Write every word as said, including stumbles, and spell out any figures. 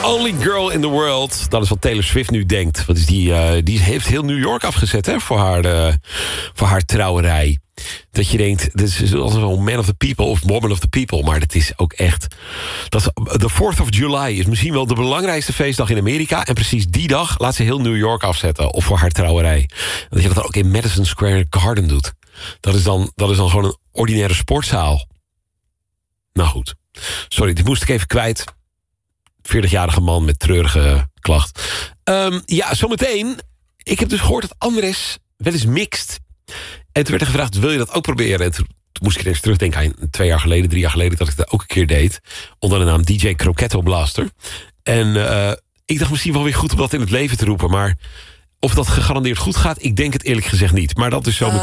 Only girl in the world. Dat is wat Taylor Swift nu denkt. Wat is die, uh, die heeft heel New York afgezet hè, voor, haar, uh, voor haar trouwerij. Dat je denkt, dit is als een man of the people of woman of the people. Maar dat is ook echt... Dat de fourth of July is misschien wel de belangrijkste feestdag in Amerika. En precies die dag laat ze heel New York afzetten. Of voor haar trouwerij. En dat je dat dan ook in Madison Square Garden doet. Dat is dan, dat is dan gewoon een ordinaire sportzaal. Nou goed. Sorry, dit moest ik even kwijt. veertigjarige man met treurige klacht. Um, ja, zometeen. Ik heb dus gehoord dat Andres wel eens mixt. En toen werd er gevraagd, wil je dat ook proberen? En toen, toen moest ik ineens terugdenken aan twee jaar geleden, drie jaar geleden... dat ik dat ook een keer deed. Onder de naam D J Croquetto Blaster. En uh, ik dacht misschien wel weer goed om dat in het leven te roepen. Maar of dat gegarandeerd goed gaat, ik denk het eerlijk gezegd niet. Maar dat is zo.